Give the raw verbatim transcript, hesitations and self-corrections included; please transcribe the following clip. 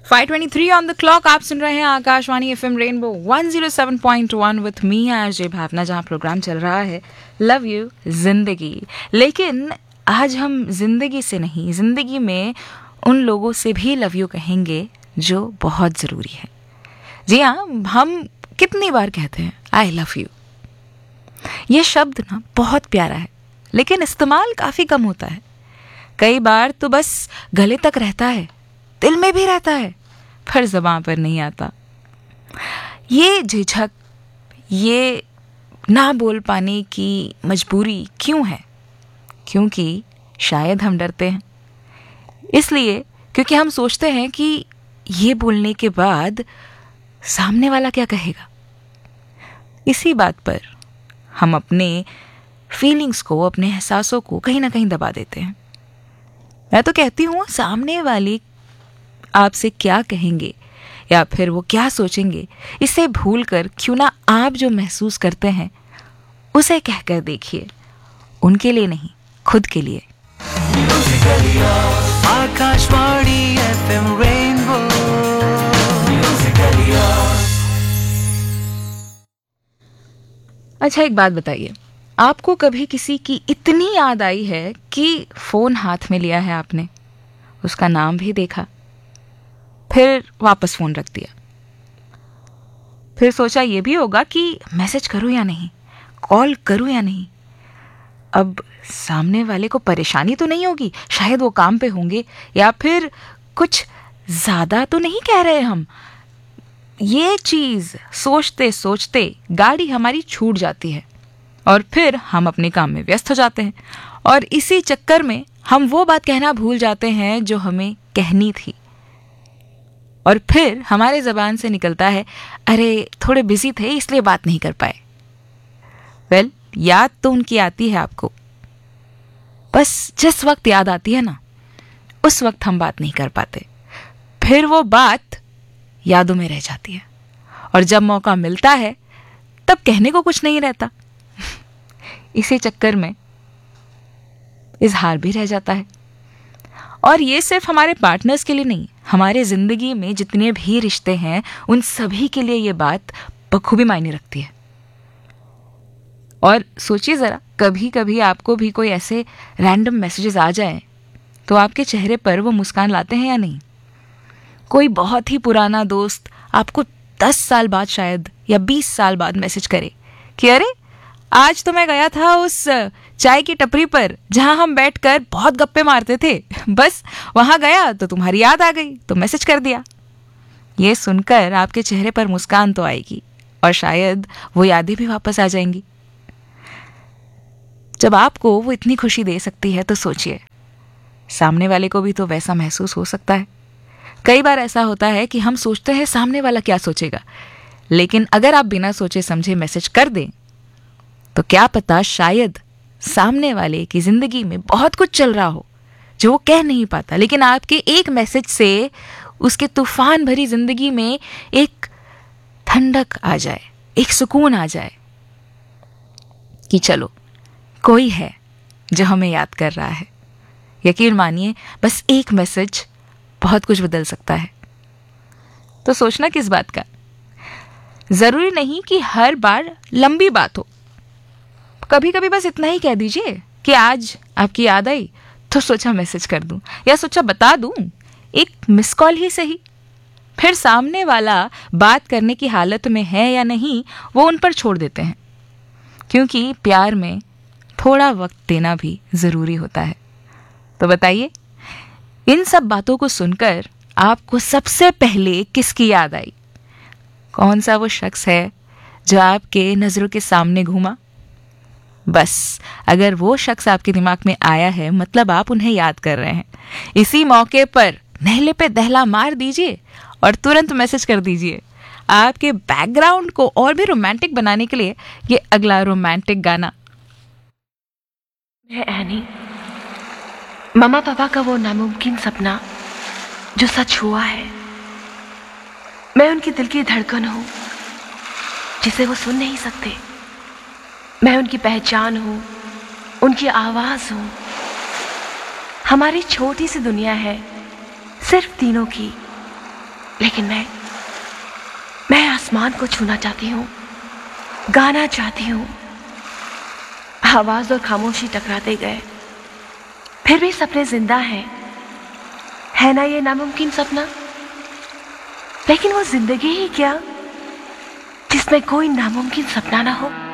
Five twenty three on the clock. आप सुन रहे हैं Akashvani FM rainbow one zero seven point one with me RJ भावना, जहां programme चल रहा है लव यू जिंदगी। लेकिन आज हम जिंदगी से नहीं, जिंदगी में उन लोगों से भी लव यू कहेंगे जो बहुत ज़रूरी है। जी हाँ, हम कितनी बार कहते हैं आई लव यू। ये शब्द ना बहुत प्यारा है, लेकिन इस्तेमाल काफ़ी कम होता है। कई बार तो बस गले तक रहता है, दिल में भी रहता है, पर ज़बान पर नहीं आता। ये झिझक, ये ना बोल पाने की मजबूरी क्यों है? क्योंकि शायद हम डरते हैं। इसलिए क्योंकि हम सोचते हैं कि ये बोलने के बाद सामने वाला क्या कहेगा। इसी बात पर हम अपने फीलिंग्स को, अपने एहसासों को कहीं ना कहीं दबा देते हैं। मैं तो कहती हूँ, सामने वाले आपसे क्या कहेंगे या फिर वो क्या सोचेंगे, इसे भूलकर क्यों ना आप जो महसूस करते हैं उसे कहकर देखिए। उनके लिए नहीं, खुद के लिए। Akashvani FM rainbow. अच्छा, एक बात बताइए, आपको कभी किसी की इतनी याद आई है कि फोन हाथ में लिया है आपने, उसका नाम भी देखा, फिर वापस फोन रख दिया, फिर सोचा ये भी होगा कि मैसेज करूं या नहीं, कॉल करूं या नहीं। अब सामने वाले को परेशानी तो नहीं होगी, शायद वो काम पे होंगे, या फिर कुछ ज्यादा तो नहीं कह रहे हम। ये चीज सोचते सोचते गाड़ी हमारी छूट जाती है और फिर हम अपने काम में व्यस्त हो जाते हैं, और इसी चक्कर में हम वो बात कहना भूल जाते हैं जो हमें कहनी थी। और फिर हमारे ज़बान से निकलता है, अरे थोड़े बिजी थे इसलिए बात नहीं कर पाए। वेल, याद तो उनकी आती है आपको, बस जिस वक्त याद आती है ना, उस वक्त हम बात नहीं कर पाते। फिर वो बात यादों में रह जाती है, और जब मौका मिलता है तब कहने को कुछ नहीं रहता। इसी चक्कर में इजहार भी रह जाता है। और ये सिर्फ हमारे पार्टनर्स के लिए नहीं, हमारे जिंदगी में जितने भी रिश्ते हैं उन सभी के लिए ये बात बखूबी मायने रखती है। और सोचिए जरा, कभी कभी आपको भी कोई ऐसे रैंडम मैसेजेस आ जाएं तो आपके चेहरे पर वो मुस्कान लाते हैं या नहीं? कोई बहुत ही पुराना दोस्त आपको दस साल बाद शायद या बीस साल बाद मैसेज करे कि अरे आज तो मैं गया था उस चाय की टपरी पर जहां हम बैठकर बहुत गप्पे मारते थे, बस वहां गया तो तुम्हारी याद आ गई तो मैसेज कर दिया। ये सुनकर आपके चेहरे पर मुस्कान तो आएगी और शायद वो यादें भी वापस आ जाएंगी। जब आपको वो इतनी खुशी दे सकती है तो सोचिए, सामने वाले को भी तो वैसा महसूस हो सकता है। कई बार ऐसा होता है कि हम सोचते हैं सामने वाला क्या सोचेगा, लेकिन अगर आप बिना सोचे समझे मैसेज कर दें तो क्या पता शायद सामने वाले की जिंदगी में बहुत कुछ चल रहा हो जो वो कह नहीं पाता, लेकिन आपके एक मैसेज से उसके तूफान भरी जिंदगी में एक ठंडक आ जाए, एक सुकून आ जाए कि चलो कोई है जो हमें याद कर रहा है। यकीन मानिए, बस एक मैसेज बहुत कुछ बदल सकता है। तो सोचना किस बात का? जरूरी नहीं कि हर बार लंबी बात हो, कभी कभी बस इतना ही कह दीजिए कि आज आपकी याद आई तो सोचा मैसेज कर दूं, या सोचा बता दूं, एक मिस कॉल ही सही। फिर सामने वाला बात करने की हालत में है या नहीं वो उन पर छोड़ देते हैं, क्योंकि प्यार में थोड़ा वक्त देना भी जरूरी होता है। तो बताइए, इन सब बातों को सुनकर आपको सबसे पहले किसकी याद आई? कौन सा वो शख्स है जो आपके नजरों के सामने घूमा? बस अगर वो शख्स आपके दिमाग में आया है, मतलब आप उन्हें याद कर रहे हैं। इसी मौके पर नहले पे दहला मार दीजिए और तुरंत मैसेज कर दीजिए। आपके बैकग्राउंड को और भी रोमांटिक बनाने के लिए ये अगला रोमांटिक गाना। मैं एनी, मम्मा पापा का वो नामुमकिन सपना जो सच हुआ है। मैं उनकी दिल की धड़कन हूं जिसे वो सुन नहीं सकते। मैं उनकी पहचान हूं, उनकी आवाज हूं। हमारी छोटी सी दुनिया है सिर्फ तीनों की, लेकिन मैं मैं आसमान को छूना चाहती हूँ, गाना चाहती हूँ। आवाज और खामोशी टकराते गए, फिर भी सपने जिंदा हैं। है ना ये नामुमकिन सपना? लेकिन वो जिंदगी ही क्या जिसमें कोई नामुमकिन सपना ना हो।